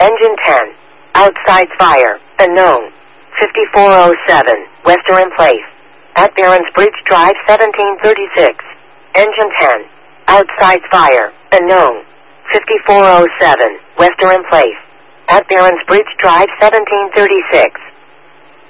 Engine 10. Outside fire. Unknown. 5407. Western Place. At Barron's Bridge Drive 1736. Engine 10. Outside fire. Unknown. 5407. Western Place. At Barron's Bridge Drive 1736.